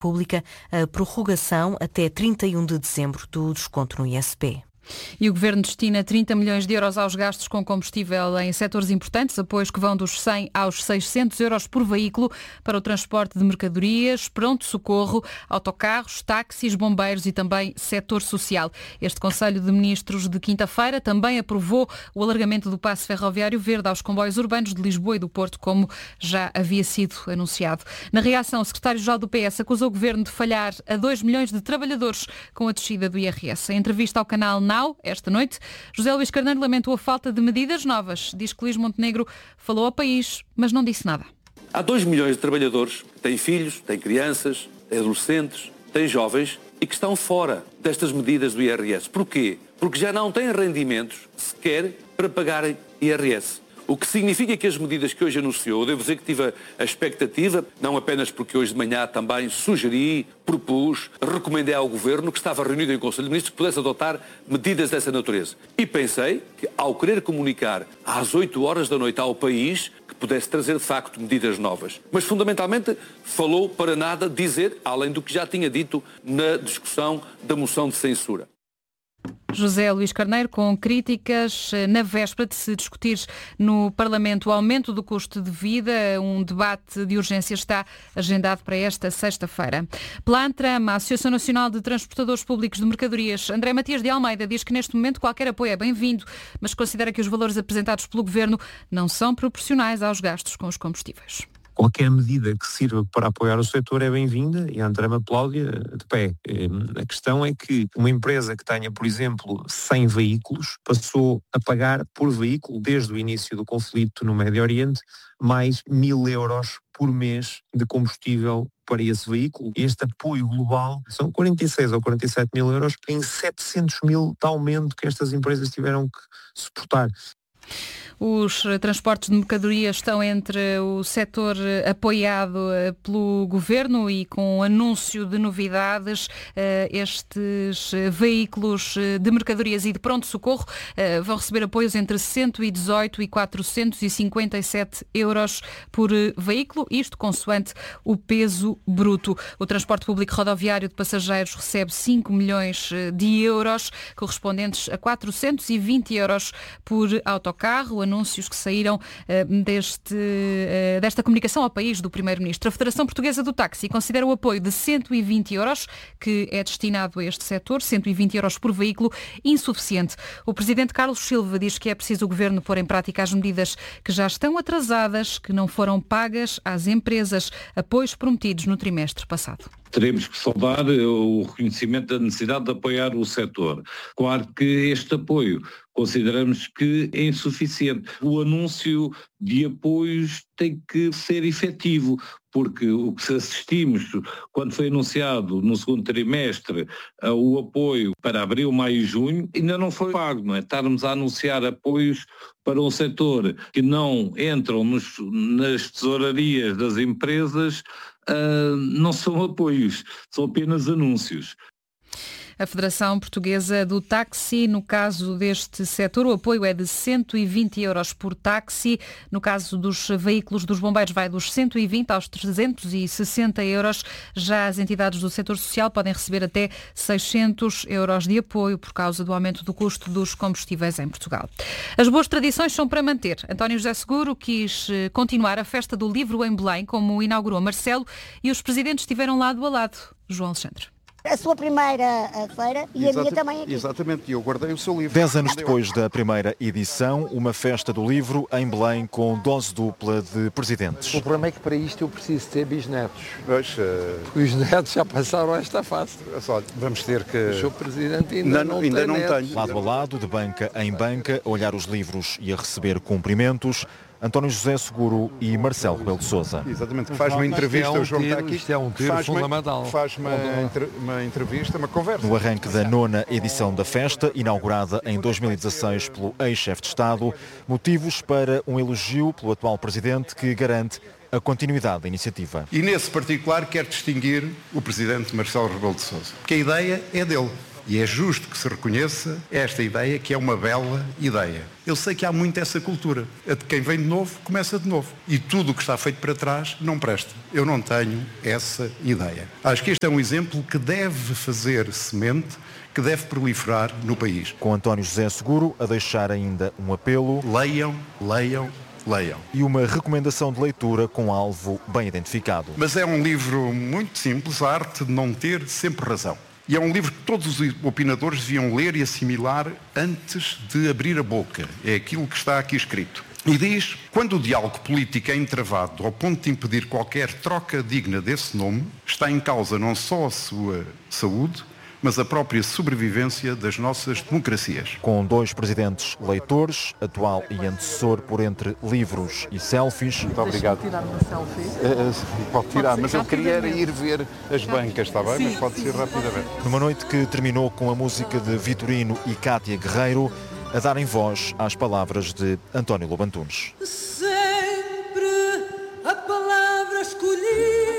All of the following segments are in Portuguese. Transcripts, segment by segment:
Pública a prorrogação até 31 de dezembro do desconto no ISP. E o Governo destina 30 milhões de euros aos gastos com combustível em setores importantes, apoios que vão dos 100 aos 600 euros por veículo para o transporte de mercadorias, pronto-socorro, autocarros, táxis, bombeiros e também setor social. Este Conselho de Ministros de quinta-feira também aprovou o alargamento do passe ferroviário verde aos comboios urbanos de Lisboa e do Porto, como já havia sido anunciado. Na reação, o secretário-geral do PS acusou o Governo de falhar a 2 milhões de trabalhadores com a descida do IRS. Em entrevista ao canal esta noite, José Luís Carneiro lamentou a falta de medidas novas. Diz que Luís Montenegro falou ao país, mas não disse nada. Há 2 milhões de trabalhadores que têm filhos, têm crianças, têm adolescentes, têm jovens e que estão fora destas medidas do IRS. Porquê? Porque já não têm rendimentos sequer para pagarem IRS. O que significa que as medidas que hoje anunciou, devo dizer que tive a expectativa, não apenas porque hoje de manhã também sugeri, propus, recomendei ao Governo que estava reunido em Conselho de Ministros que pudesse adotar medidas dessa natureza. E pensei que ao querer comunicar às 8 horas da noite ao país, que pudesse trazer de facto medidas novas. Mas fundamentalmente falou para nada dizer, além do que já tinha dito na discussão da moção de censura. José Luís Carneiro, com críticas na véspera de se discutir no Parlamento o aumento do custo de vida. Um debate de urgência está agendado para esta sexta-feira. Pela Antrama, a Associação Nacional de Transportadores Públicos de Mercadorias, André Matias de Almeida, diz que neste momento qualquer apoio é bem-vindo, mas considera que os valores apresentados pelo Governo não são proporcionais aos gastos com os combustíveis. Qualquer medida que sirva para apoiar o setor é bem-vinda e a Antrama aplaude de pé. A questão é que uma empresa que tenha, por exemplo, 100 veículos, passou a pagar por veículo, desde o início do conflito no Médio Oriente, mais 1.000 euros por mês de combustível para esse veículo. Este apoio global são 46 ou 47 mil euros em 700 mil de aumento que estas empresas tiveram que suportar. Os transportes de mercadorias estão entre o setor apoiado pelo Governo e com anúncio de novidades. Estes veículos de mercadorias e de pronto-socorro vão receber apoios entre 118 e 457 euros por veículo, isto consoante o peso bruto. O transporte público rodoviário de passageiros recebe 5 milhões de euros, correspondentes a 420 euros por autocarro. Anúncios que saíram desta comunicação ao país do Primeiro-Ministro. A Federação Portuguesa do Táxi considera o apoio de 120 euros, que é destinado a este setor, 120 euros por veículo, insuficiente. O Presidente Carlos Silva diz que é preciso o Governo pôr em prática as medidas que já estão atrasadas, que não foram pagas às empresas, apoios prometidos no trimestre passado. Teremos que saudar o reconhecimento da necessidade de apoiar o setor. Claro que este apoio consideramos que é insuficiente. O anúncio de apoios tem que ser efetivo, porque o que assistimos quando foi anunciado no segundo trimestre o apoio para abril, maio e junho ainda não foi pago, não é? Estarmos a anunciar apoios para um setor que não entram nas tesourarias das empresas, não são apoios, são apenas anúncios. A Federação Portuguesa do Táxi, no caso deste setor, o apoio é de 120 euros por táxi. No caso dos veículos dos bombeiros, vai dos 120 aos 360 euros. Já as entidades do setor social podem receber até 600 euros de apoio por causa do aumento do custo dos combustíveis em Portugal. As boas tradições são para manter. António José Seguro quis continuar a Festa do Livro em Belém, como inaugurou Marcelo, e os presidentes estiveram lado a lado. João Alexandre. A sua primeira feira e a minha também aqui. Exatamente, e eu guardei o seu livro. 10 anos depois da primeira edição, uma festa do livro em Belém com dose dupla de presidentes. O problema é que para isto eu preciso ter bisnetos. Pois, os netos já passaram esta fase. Vamos ter que... O seu presidente ainda não tenho. Lado a lado, de banca em banca, a olhar os livros e a receber cumprimentos, António José Seguro e Marcelo Rebelo de Sousa. Exatamente, faz uma entrevista, o João está aqui. Isto é um tiro fundamental. Faz uma entrevista, uma conversa. No arranque da 9ª edição da festa, inaugurada em 2016 pelo ex-chefe de Estado, motivos para um elogio pelo atual presidente que garante a continuidade da iniciativa. E nesse particular quero distinguir o presidente Marcelo Rebelo de Sousa, porque a ideia é dele. E é justo que se reconheça esta ideia, que é uma bela ideia. Eu sei que há muito essa cultura. A de quem vem de novo, começa de novo. E tudo o que está feito para trás não presta. Eu não tenho essa ideia. Acho que este é um exemplo que deve fazer semente, que deve proliferar no país. Com António José Seguro a deixar ainda um apelo. Leiam, leiam, leiam. E uma recomendação de leitura com alvo bem identificado. Mas é um livro muito simples, a arte de não ter sempre razão. E é um livro que todos os opinadores deviam ler e assimilar antes de abrir a boca. É aquilo que está aqui escrito. E diz, quando o diálogo político é entravado ao ponto de impedir qualquer troca digna desse nome, está em causa não só a sua saúde, mas a própria sobrevivência das nossas democracias. Com 2 presidentes leitores, atual e antecessor, por entre livros e selfies. Muito obrigado. Pode tirar uma selfie? Pode tirar, mas eu queria ir ver as bancas, está bem? Sim, mas pode ser rapidamente. Numa noite que terminou com a música de Vitorino e Cátia Guerreiro, a darem voz às palavras de António Lobo Antunes. Sempre a palavra escolhida.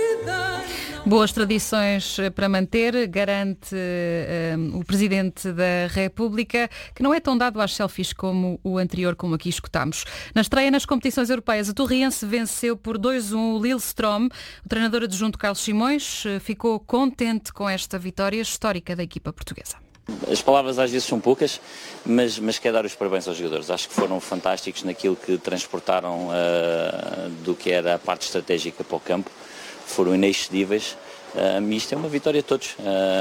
Boas tradições para manter, garante o Presidente da República, que não é tão dado às selfies como o anterior, como aqui escutámos. Na estreia nas competições europeias, a Torriense venceu por 2-1 o Lillestrøm. O treinador adjunto Carlos Simões ficou contente com esta vitória histórica da equipa portuguesa. As palavras às vezes são poucas, mas quero dar os parabéns aos jogadores. Acho que foram fantásticos naquilo que transportaram do que era a parte estratégica para o campo. Foram inexcedíveis. Isto é uma vitória de todos.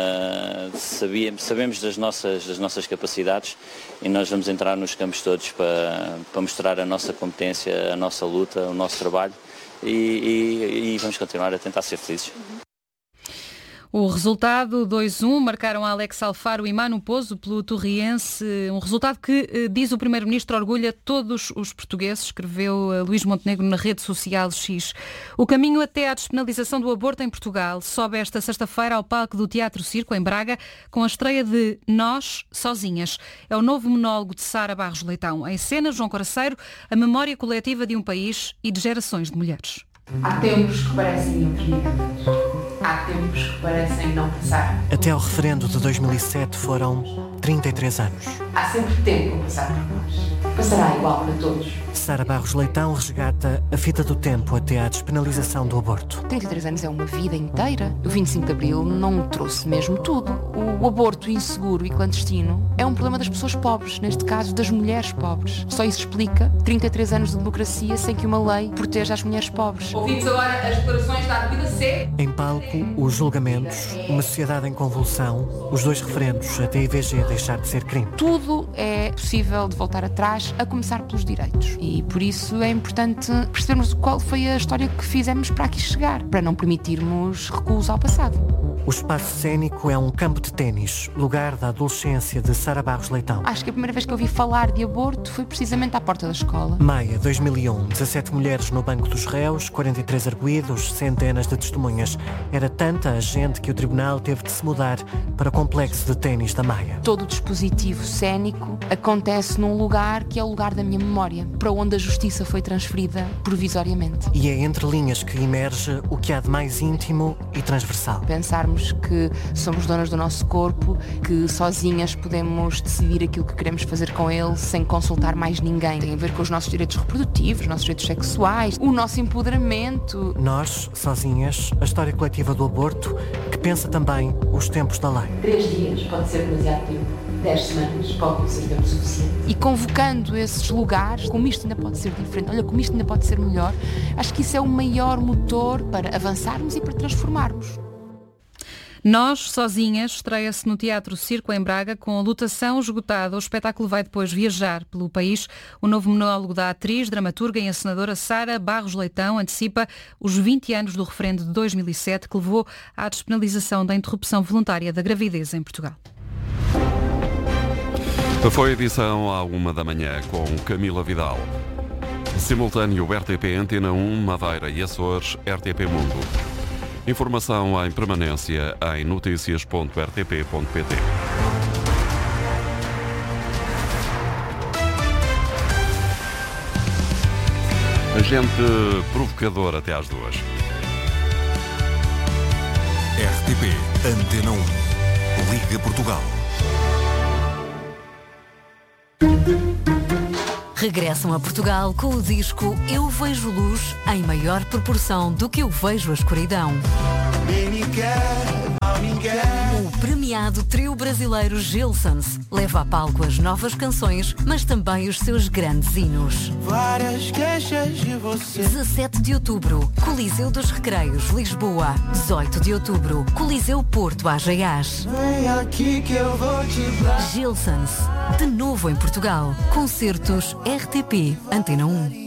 Sabemos das nossas capacidades e nós vamos entrar nos campos todos para mostrar a nossa competência, a nossa luta, o nosso trabalho e vamos continuar a tentar ser felizes. O resultado 2-1 marcaram Alex Alfaro e Manu Pozo pelo Torriense, um resultado que, diz o Primeiro-Ministro, orgulha todos os portugueses, escreveu Luís Montenegro na rede social X. O caminho até à despenalização do aborto em Portugal sobe esta sexta-feira ao palco do Teatro Circo, em Braga, com a estreia de Nós, Sozinhas. É o novo monólogo de Sara Barros Leitão. Em cena, João Coraceiro, a memória coletiva de um país e de gerações de mulheres. Há tempos que parecem intermináveis. Há tempos que parecem não passar. Até ao referendo de 2007 foram 33 anos. Há sempre tempo a passar por nós. Passará igual para todos. Sara Barros Leitão resgata a fita do tempo até à despenalização do aborto. 33 anos é uma vida inteira. O 25 de Abril não trouxe mesmo tudo. O aborto inseguro e clandestino é um problema das pessoas pobres, neste caso das mulheres pobres. Só isso explica 33 anos de democracia sem que uma lei proteja as mulheres pobres. Ouvimos agora as declarações da Arquida C. Em palco, os julgamentos, uma sociedade em convulsão, os 2 referendos até a IVG deixar de ser crime. Tudo é possível de voltar atrás, a começar pelos direitos. E por isso é importante percebermos qual foi a história que fizemos para aqui chegar, para não permitirmos recuos ao passado. O espaço cênico é um campo de ténis, lugar da adolescência de Sara Barros Leitão. Acho que a primeira vez que eu ouvi falar de aborto foi precisamente à porta da escola. Maia, 2001, 17 mulheres no banco dos réus, 43 arguidos, centenas de testemunhas. Era tanta a gente que o tribunal teve de se mudar para o complexo de ténis da Maia. Todo o dispositivo cênico acontece num lugar que é o lugar da minha memória, para onde a justiça foi transferida provisoriamente. E é entre linhas que emerge o que há de mais íntimo e transversal. Pensarmos que somos donas do nosso corpo, que sozinhas podemos decidir aquilo que queremos fazer com ele sem consultar mais ninguém. Tem a ver com os nossos direitos reprodutivos, os nossos direitos sexuais, o nosso empoderamento. Nós, sozinhas, a história coletiva do aborto, que pensa também os tempos da lei. 3 dias pode ser demasiado tempo. 10 semanas pode ser tempo suficiente. E convocando esses lugares, como isto ainda pode ser diferente, olha, como isto ainda pode ser melhor, acho que isso é o maior motor para avançarmos e para transformarmos. Nós, Sozinhas, estreia-se no Teatro Circo, em Braga, com a lotação esgotada. O espetáculo vai depois viajar pelo país. O novo monólogo da atriz, dramaturga e encenadora Sara Barros Leitão antecipa os 20 anos do referendo de 2007, que levou à despenalização da interrupção voluntária da gravidez em Portugal. Foi a edição à 1 da manhã com Camila Vidal. Simultâneo RTP Antena 1, Madeira e Açores, RTP Mundo. Informação em permanência em noticias.rtp.pt. Agente provocador até às 2. RTP Antena 1. Liga Portugal. regressam a Portugal com o disco Eu Vejo Luz em maior proporção do que eu vejo a escuridão. O premiado trio brasileiro Gilsons leva a palco as novas canções, mas também os seus grandes hinos. Várias queixas de você. 17 de outubro, Coliseu dos Recreios, Lisboa. 18 de outubro, Coliseu Porto, AGAs. Vem aqui que eu vou te dar. Gilsons, de novo em Portugal. Concertos RTP, Antena 1.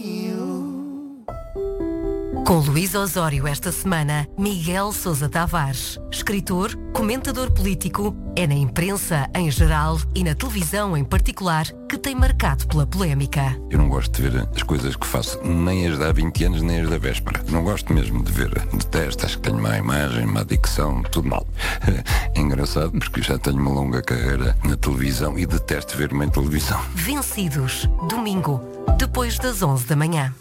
Com Luís Osório esta semana, Miguel Sousa Tavares. Escritor, comentador político, é na imprensa em geral e na televisão em particular que tem marcado pela polémica. Eu não gosto de ver as coisas que faço, nem as de há 20 anos, nem as da véspera. Não gosto mesmo de ver. Detesto, acho que tenho má imagem, má dicção, tudo mal. É engraçado porque já tenho uma longa carreira na televisão e detesto ver-me em televisão. Vencidos, domingo, depois das 11 da manhã.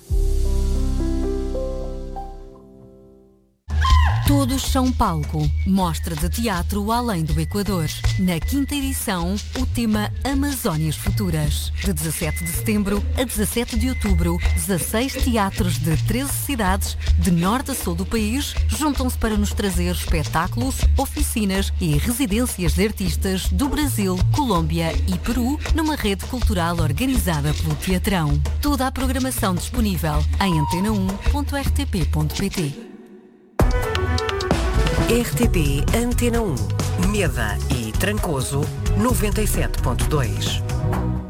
Todos são palco. Mostra de teatro além do Equador. Na 5ª edição, o tema Amazónias Futuras. De 17 de setembro a 17 de outubro, 16 teatros de 13 cidades, de norte a sul do país, juntam-se para nos trazer espetáculos, oficinas e residências de artistas do Brasil, Colômbia e Peru, numa rede cultural organizada pelo Teatrão. Toda a programação disponível em antena1.rtp.pt. RTP Antena 1, Meda e Trancoso 97.2.